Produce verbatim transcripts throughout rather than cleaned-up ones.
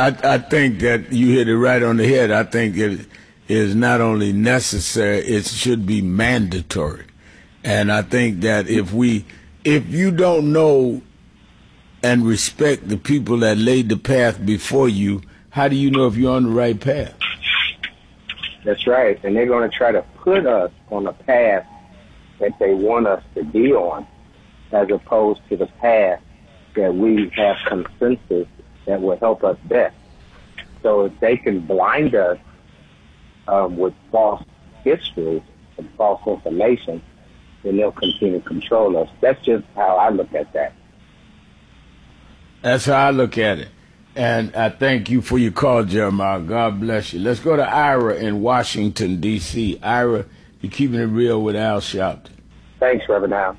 I, I think that you hit it right on the head. I think it is not only necessary, it should be mandatory. And I think that if we, if you don't know and respect the people that laid the path before you, how do you know if you're on the right path? That's right. And they're going to try to put us on a path that they want us to be on, as opposed to the path that we have consensus that will help us best. So if they can blind us um, with false history and false information, then they'll continue to control us. That's just how I look at that. That's how I look at it. And I thank you for your call, Jeremiah. God bless you. Let's go to Ira in Washington, D C Ira, you're keeping it real with Al Sharpton. Thanks, Reverend Al.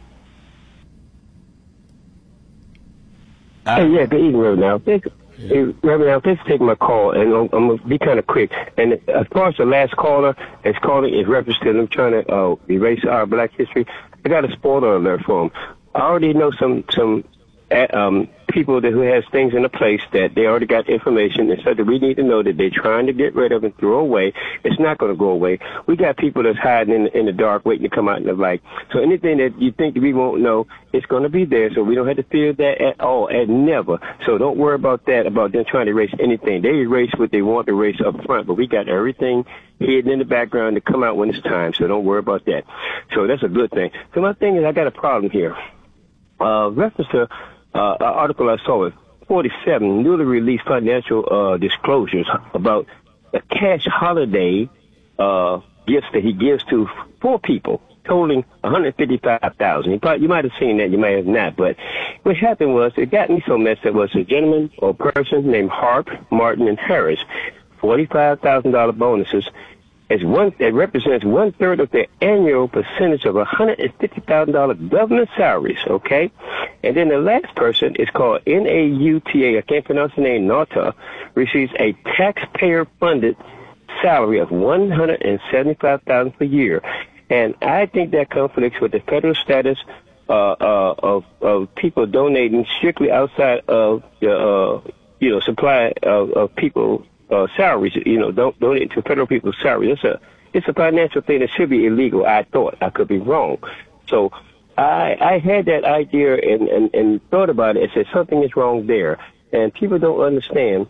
Hey, yeah, good evening, Reverend Al. Thank, yeah. Hey, Reverend Al, thanks for taking my call, and I'm, I'm going to be kind of quick. And as far as the last caller is calling, is reference to them trying to uh, erase our black history, I got a spoiler alert for them. I already know some some um, people that who has things in a place that they already got information, and so that we need to know that they're trying to get rid of and throw away. It's not going to go away. We got people that's hiding in the, in the dark, waiting to come out in the light. So anything that you think that we won't know, it's going to be there. So we don't have to fear that at all, and never. So don't worry about that, about them trying to erase anything. They erase what they want to erase up front, but we got everything hidden in the background to come out when it's time. So don't worry about that. So that's a good thing. So my thing is, I got a problem here. Uh, reference to Uh, an article I saw at forty-seven, newly released financial uh, disclosures about a cash holiday uh, gifts that he gives to four people, totaling one hundred fifty-five thousand dollars. You, you might have seen that, you might have not, but what happened was, it got me so messed up, was a gentleman or person named Harp, Martin, and Harris, forty-five thousand dollars bonuses. As one, it represents one third of their annual percentage of one hundred fifty thousand dollars government salaries, okay? And then the last person is called N A U T A, I can't pronounce the name, Nauta, receives a taxpayer-funded salary of one hundred seventy-five thousand dollars per year. And I think that conflicts with the federal status uh, uh, of, of people donating strictly outside of the, uh, you know, supply of, of people Uh, salaries, you know, don't donate to federal people's salaries. It's a, it's a financial thing that should be illegal, I thought. I could be wrong. So I, I had that idea and, and, and thought about it and said something is wrong there. And people don't understand.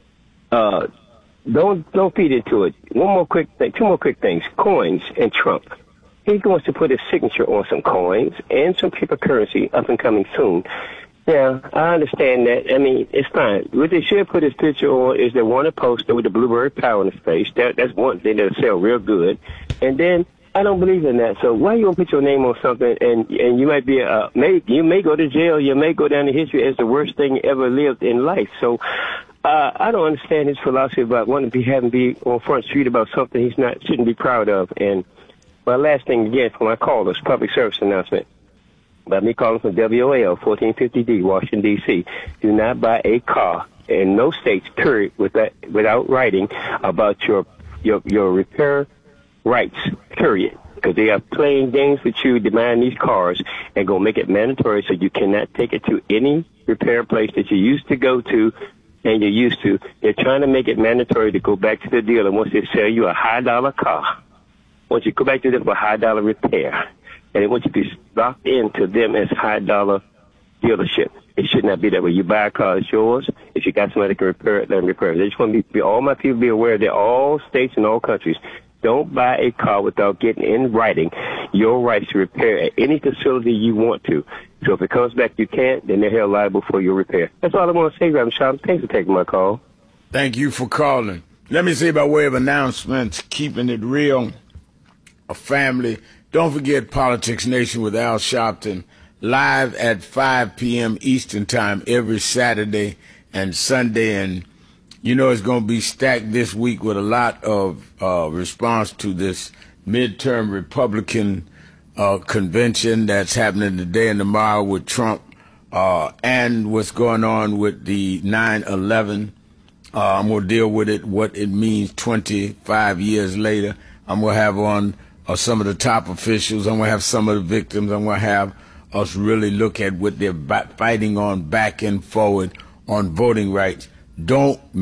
Uh, don't, don't feed into it. One more quick thing, two more quick things. Coins and Trump. He wants to put his signature on some coins and some paper currency up and coming soon. Yeah, I understand that. I mean, it's fine. What they should put his picture on is they want a poster with the blueberry power in his face. That, that's one thing that'll sell real good. And then I don't believe in that. So why you gonna put your name on something and and you might be uh may you may go to jail, you may go down in history as the worst thing you ever lived in life. So uh I don't understand his philosophy about wanting to be having to be on Front Street about something he's not shouldn't be proud of. And my last thing again for my callers, public service announcement. By me calling from W O L fourteen fifty D, Washington, D C Do not buy a car in no states, period, without, without writing about your, your, your repair rights, period. Because they are playing games with you, demanding these cars, and going to make it mandatory so you cannot take it to any repair place that you used to go to and you're used to. They're trying to make it mandatory to go back to the dealer once they sell you a high-dollar car. Once you go back to them for a high-dollar repair. And they want you to be locked into them as high-dollar dealership. It should not be that way. You buy a car, it's yours. If you got somebody that can repair it, let them repair it. They just want to be, all my people be aware that all states and all countries, don't buy a car without getting in writing your rights to repair at any facility you want to. So if it comes back you can't, then they're held liable for your repair. That's all I want to say, Reverend Sharp. Thanks for taking my call. Thank you for calling. Let me say by way of announcements, keeping it real, a family. Don't forget Politics Nation with Al Sharpton, live at five p.m. Eastern Time every Saturday and Sunday. And, you know, it's going to be stacked this week with a lot of uh, response to this midterm Republican uh, convention that's happening today and tomorrow with Trump uh, and what's going on with the nine eleven. Uh, I'm going to deal with it, what it means twenty-five years later. I'm going to have on uh, some of the top officials. I'm going to have some of the victims. I'm going to have us really look at what they're fighting on back and forward on voting rights. Don't